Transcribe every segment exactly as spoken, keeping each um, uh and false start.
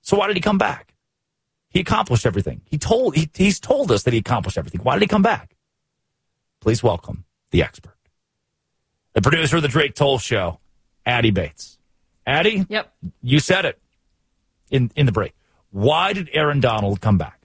So why did he come back? He accomplished everything. He told he, he's told us that he accomplished everything. Why did he come back? Please welcome the expert, the producer of the Drake Toll Show, Addy Bates. Addy, yep, you said it in in the break. Why did Aaron Donald come back?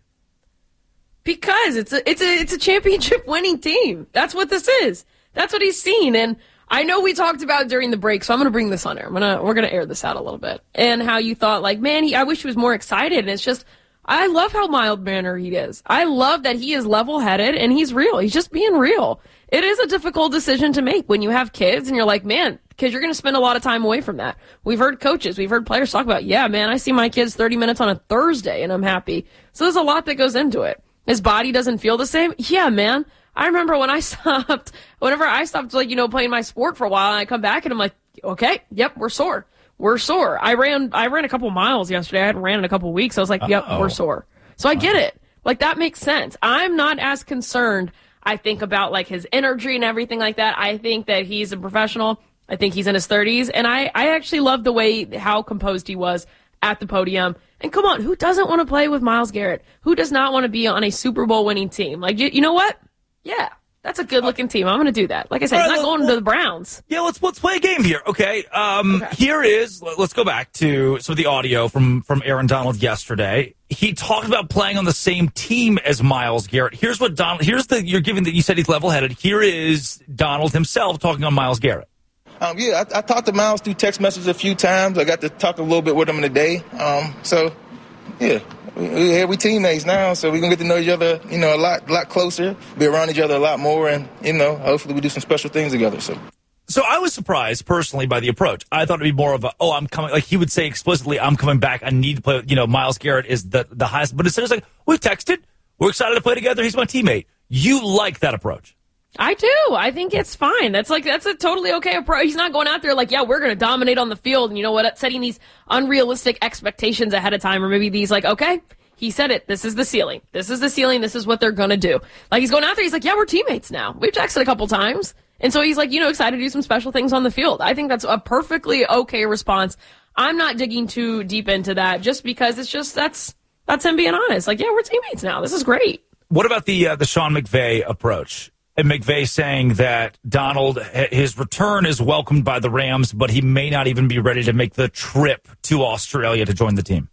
Because it's a it's a it's a championship winning team. That's what this is. That's what he's seen. And I know we talked about it during the break, so I'm going to bring this on air. I'm gonna we're gonna air this out a little bit. And how you thought, like, man, he, I wish he was more excited. And it's just, I love how mild-mannered he is. I love that he is level-headed and he's real. He's just being real. It is a difficult decision to make when you have kids and you're like, man, because you're going to spend a lot of time away from that. We've heard coaches, we've heard players talk about, yeah, man, I see my kids thirty minutes on a Thursday and I'm happy. So there's a lot that goes into it. His body doesn't feel the same. Yeah, man. I remember when I stopped, whenever I stopped, like, you know, playing my sport for a while and I come back and I'm like, okay, yep, we're sore. We're sore. I ran, I ran a couple miles yesterday. I hadn't ran in a couple weeks. I was like, yep, Uh-oh. we're sore. So I get it. Like, that makes sense. I'm not as concerned, I think, about, like, his energy and everything like that. I think that he's a professional. I think he's in his thirties. And I, I actually love the way, how composed he was at the podium. And come on, who doesn't want to play with Myles Garrett? Who does not want to be on a Super Bowl winning team? Like, you, you know what? Yeah, that's a good-looking team. I'm going to do that. Like I said, right, he's not going well, to the Browns. Yeah, let's let's play a game here, okay? Um, okay. Here is, let's go back to some of the audio from, from Aaron Donald yesterday. He talked about playing on the same team as Myles Garrett. Here's what Donald, here's the, you're giving that you said he's level-headed. Here is Donald himself talking on Myles Garrett. Um, yeah, I, I talked to Myles through text messages a few times. I got to talk a little bit with him in the day. Um, so, yeah. We, we teammates now, so we're going to get to know each other, you know, a lot lot closer, be around each other a lot more, and, you know, hopefully we do some special things together. So so I was surprised, personally, by the approach. I thought it would be more of a, oh, I'm coming, like he would say explicitly, I'm coming back, I need to play, you know, Myles Garrett is the, the highest, but instead it's like, we've texted, we're excited to play together, he's my teammate. You like that approach? I do. I think it's fine. That's like, that's a totally okay approach. He's not going out there like, yeah, we're going to dominate on the field. And you know what? Setting these unrealistic expectations ahead of time, or maybe these like, okay, he said it. This is the ceiling. This is the ceiling. This is what they're going to do. Like, he's going out there. He's like, yeah, we're teammates now. We've texted a couple times. And so he's like, you know, excited to do some special things on the field. I think that's a perfectly okay response. I'm not digging too deep into that just because it's just, that's, that's him being honest. Like, yeah, we're teammates now. This is great. What about the, uh, the Sean McVay approach? And McVay saying that Donald, his return is welcomed by the Rams, but he may not even be ready to make the trip to Australia to join the team.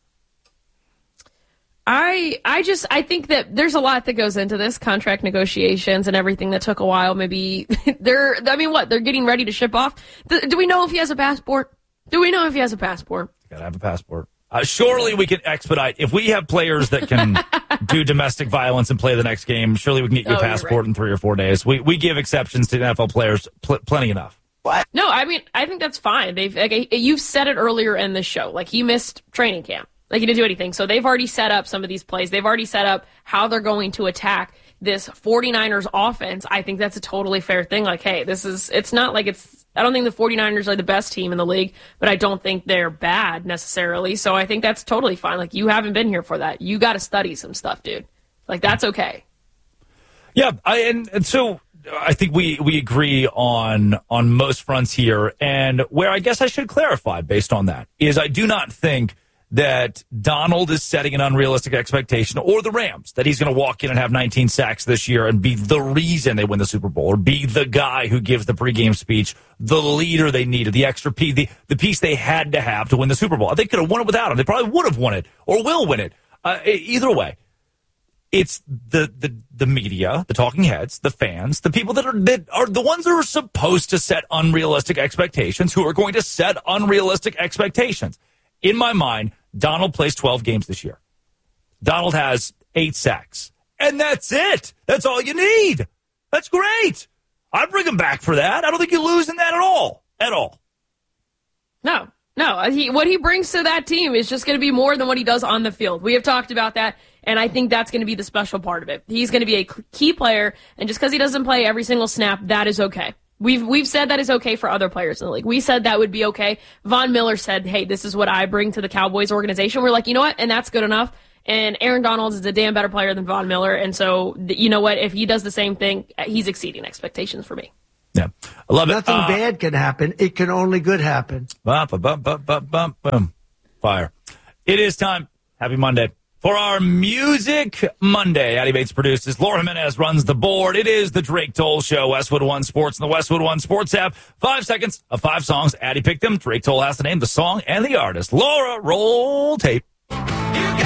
I I just I think that there's a lot that goes into this, contract negotiations and everything that took a while. Maybe they're I mean what they're getting ready to ship off. Do we know if he has a passport? Do we know if he has a passport? Gotta have a passport. Uh, surely we can expedite if we have players that can do domestic violence and play the next game. Surely we can get you a oh, passport right. in three or four days. We we give exceptions to N F L players pl- plenty enough. What? No, I mean I think that's fine. They've like, you've said it earlier in the show. Like he missed training camp. Like, he didn't do anything. So they've already set up some of these plays. They've already set up how they're going to attack this 49ers offense. I think that's a totally fair thing. Like, hey, this is, it's not like it's, I don't think the 49ers are the best team in the league, but I don't think they're bad necessarily. So I think that's totally fine. Like, you haven't been here for that. You got to study some stuff, dude. Like, that's okay. Yeah. I, and, and so I think we, we agree on, on most fronts here. And where I guess I should clarify based on that is I do not think that Donald is setting an unrealistic expectation, or the Rams, that he's going to walk in and have nineteen sacks this year and be the reason they win the Super Bowl, or be the guy who gives the pregame speech, the leader they needed, the extra piece, the, the piece they had to have to win the Super Bowl. They could have won it without him. They probably would have won it, or will win it. Uh, either way, it's the, the, the media, the talking heads, the fans, the people that are, that are the ones that are supposed to set unrealistic expectations, who are going to set unrealistic expectations. In my mind, Donald plays twelve games this year. Donald has eight sacks. And that's it. That's all you need. That's great. I'd bring him back for that. I don't think you lose in that at all. At all. No. No. He, what he brings to that team is just going to be more than what he does on the field. We have talked about that, and I think that's going to be the special part of it. He's going to be a key player, and just because he doesn't play every single snap, that is okay. We've we've said that is okay for other players in the league. We said that would be okay. Von Miller said, hey, this is what I bring to the Cowboys organization. We're like, you know what? And that's good enough. And Aaron Donald is a damn better player than Von Miller. And so, you know what? If he does the same thing, he's exceeding expectations for me. Yeah. I love it. Nothing uh, bad can happen. It can only good happen. Bum, bum, bum, bum, bum, boom. Fire. It is time. Happy Monday. For our Music Monday, Addie Bates produces. Laura Jimenez runs the board. It is the Drake Toll Show, Westwood One Sports and the Westwood One Sports app. Five seconds of five songs. Addie picked them. Drake Toll has to name the song and the artist. Laura, roll tape.